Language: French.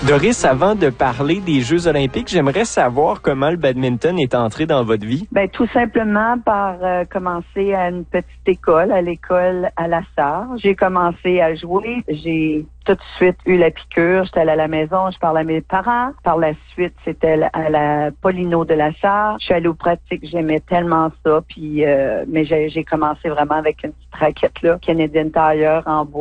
Doris, avant de parler des Jeux olympiques, j'aimerais savoir comment le badminton est entré dans votre vie. Ben tout simplement par commencer à une petite école, à l'école à la Sarre. J'ai commencé à jouer. J'ai tout de suite eu la piqûre. J'étais allée à la maison, je parlais à mes parents. Par la suite, c'était à la Paulino de la Sarre. Je suis allée aux pratiques, j'aimais tellement ça. Puis, mais j'ai commencé vraiment avec une petite raquette là, Canadian Tire en bois.